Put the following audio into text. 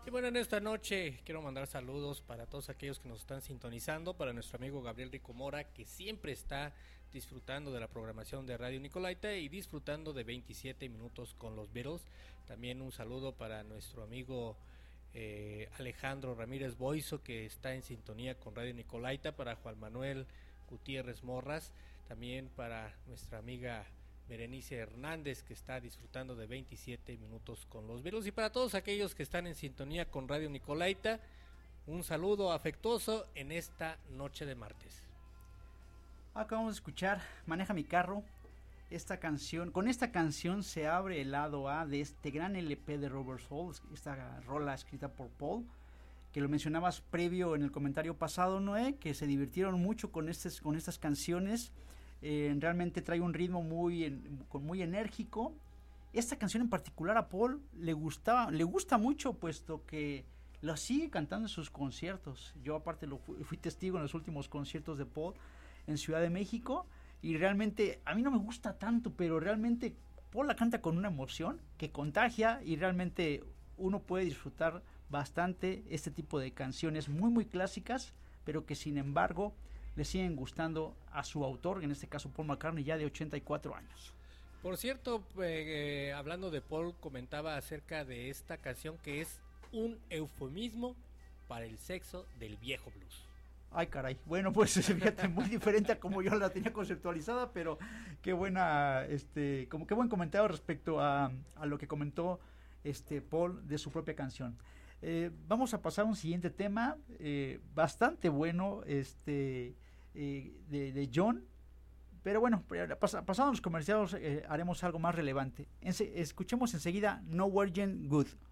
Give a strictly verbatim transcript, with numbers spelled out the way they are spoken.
Y bueno, en esta noche quiero mandar saludos para todos aquellos que nos están sintonizando, para nuestro amigo Gabriel Rico Mora, que siempre está disfrutando de la programación de Radio Nicolaita y disfrutando de veintisiete minutos con los Beatles. También un saludo para nuestro amigo eh, Alejandro Ramírez Boiso, que está en sintonía con Radio Nicolaita, para Juan Manuel Gutiérrez Morras, también para nuestra amiga Berenice Hernández, que está disfrutando de veintisiete minutos con los Beatles, y para todos aquellos que están en sintonía con Radio Nicolaita, un saludo afectuoso en esta noche de martes. Acabamos de escuchar Maneja mi carro. Esta canción, con esta canción se abre el lado A de este gran L P de Rubber Soul, esta rola escrita por Paul, que lo mencionabas previo en el comentario pasado, Noé, que se divirtieron mucho con, estes, con estas canciones. Eh, realmente trae un ritmo muy, en, muy enérgico. Esta canción en particular a Paul le gustaba, le gusta mucho, puesto que la sigue cantando en sus conciertos. Yo aparte lo fui, fui testigo en los últimos conciertos de Paul en Ciudad de México, y realmente a mí no me gusta tanto, pero realmente Paul la canta con una emoción que contagia, y realmente uno puede disfrutar bastante este tipo de canciones muy muy clásicas, pero que sin embargo le siguen gustando a su autor, en este caso Paul McCartney, ya de ochenta y cuatro años. Por cierto, eh, hablando de Paul, comentaba acerca de esta canción que es un eufemismo para el sexo del viejo blues. Ay, caray. Bueno, pues fíjate, muy diferente a como yo la tenía conceptualizada, pero qué buena, este, como qué buen comentario respecto a, a lo que comentó este Paul de su propia canción. Eh, vamos a pasar a un siguiente tema, eh, bastante bueno, este, eh, de, de John. Pero bueno, pas, pasando los comerciales, eh, haremos algo más relevante. Ense, escuchemos enseguida No Virgin Good.